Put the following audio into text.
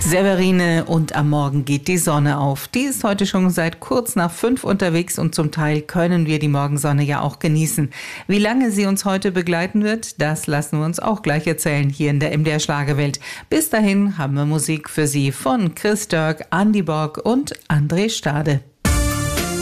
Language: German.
Severine und am Morgen geht die Sonne auf. Die ist heute schon seit kurz nach 5 unterwegs und zum Teil können wir die Morgensonne ja auch genießen. Wie lange sie uns heute begleiten wird, das lassen wir uns auch gleich erzählen hier in der MDR Schlagerwelt. Bis dahin haben wir Musik für Sie von Chris Dörk, Andy Borg und André Stade.